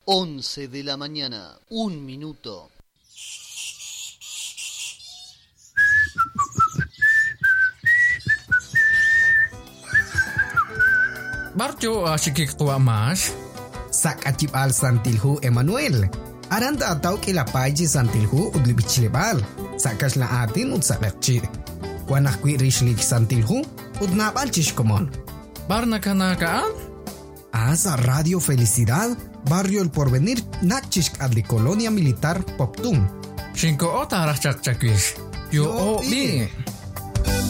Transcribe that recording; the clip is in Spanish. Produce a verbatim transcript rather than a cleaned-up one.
once de la mañana, un minuto. Barjo asyik tua mas. Sak acip al santilhu Emmanuel. Aranda atau ke la paji santilhu udli bichlebal. Sakas la atin ud sakakci. Wanah kui rishlik santilhu ud nabal chishkomon. Barna kanakaan? Asa Radio Felicidad, Barrio El Porvenir, nakchishk adli Colonia Militar Poptum. Shinko ota rachak chakwish. Yo o bi.